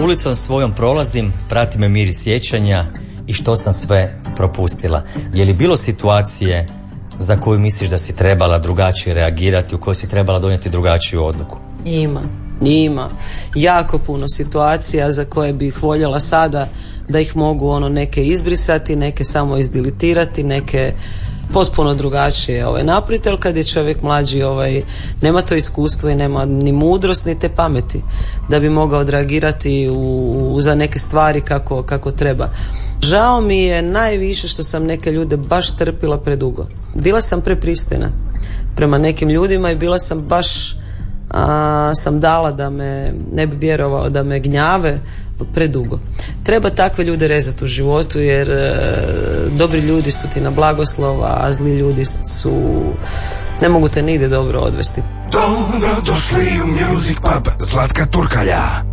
ulicom svojom prolazim, prati me mir i sjećanja i što sam sve propustila. Je li bilo situacije za koju misliš da si trebala drugačije reagirati, u kojoj si trebala donijeti drugačiju odluku? Ima. Jako puno situacija za koje bih voljela sada da ih mogu neke izbrisati, neke samo izdilitirati, neke potpuno drugačije napraviti, ali kad je čovjek mlađi nema to iskustvo i nema ni mudrost ni te pameti da bi mogao odreagirati za neke stvari kako treba. Žao mi je najviše što sam neke ljude baš trpila predugo. Bila sam prepristojna prema nekim ljudima i bila sam baš sam dala da me, ne bi vjerovao, da me gnjave predugo. Treba takve ljude rezati u životu, jer dobri ljudi su ti na blagoslov, a zli ljudi ne mogu te nigdje dobro odvesti. Dobro došli u Music Pub Zlatka Turkalja.